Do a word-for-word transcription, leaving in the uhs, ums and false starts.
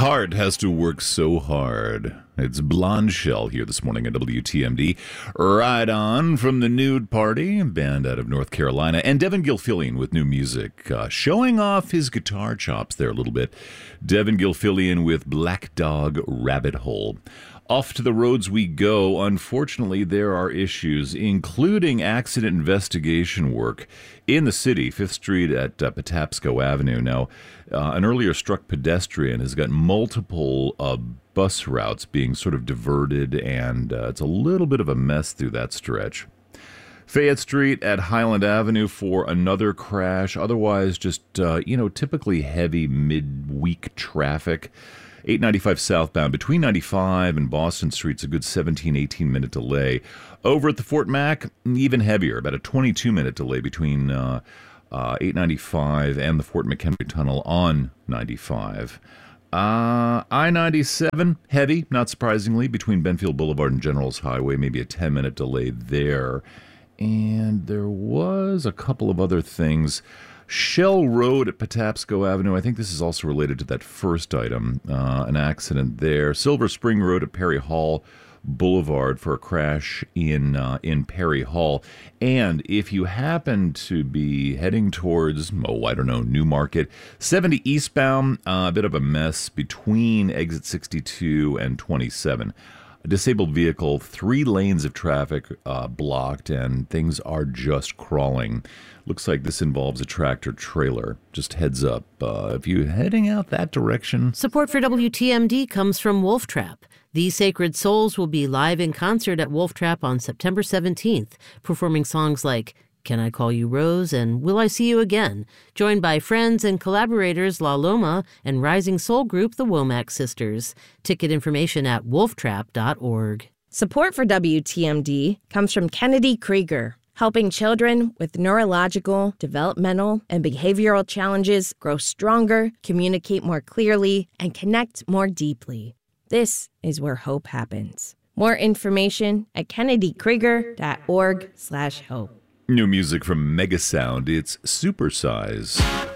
heart has to work so hard. It's Blonde Shell here this morning at W T M D. Right on from the Nude Party, a band out of North Carolina. And Devin Gilfillian with new music, uh, showing off his guitar chops there a little bit. Devin Gilfillian with Black Dog Rabbit Hole. Off to the roads we go. Unfortunately, there are issues, including accident investigation work in the city, Fifth Street at uh, Patapsco Avenue. Now, uh, an earlier struck pedestrian has got multiple uh, bus routes being sort of diverted, and uh, it's a little bit of a mess through that stretch. Fayette Street at Highland Avenue for another crash. Otherwise, just, uh, you know, typically heavy midweek traffic. eight ninety-five southbound between ninety-five and Boston Street's a good seventeen, eighteen minute delay. Over at the Fort Mac, even heavier, about a twenty-two minute delay between uh, uh, eight ninety-five and the Fort McHenry Tunnel on ninety-five. Uh, I ninety-seven, heavy, not surprisingly, between Benfield Boulevard and Generals Highway, maybe a ten minute delay there. And there was a couple of other things. Shell Road at Patapsco Avenue, I think this is also related to that first item, uh, an accident there. Silver Spring Road at Perry Hall Boulevard for a crash in uh, in Perry Hall. And if you happen to be heading towards, oh, I don't know, Newmarket, seventy eastbound, uh, a bit of a mess between exit sixty-two and twenty-seven. A disabled vehicle, three lanes of traffic uh, blocked, and things are just crawling. Looks like this involves a tractor trailer. Just heads up, uh, if you're heading out that direction. Support for W T M D comes from Wolf Trap. These Sacred Souls will be live in concert at Wolf Trap on September seventeenth, performing songs like Can I Call You Rose and Will I See You Again, joined by friends and collaborators La Loma and rising soul group the Womack Sisters. Ticket information at wolf trap dot org. Support for W T M D comes from Kennedy Krieger, helping children with neurological, developmental, and behavioral challenges grow stronger, communicate more clearly, and connect more deeply. This is where hope happens. More information at kennedy krieger dot org slash hope. New music from Megasound. It's Supersize.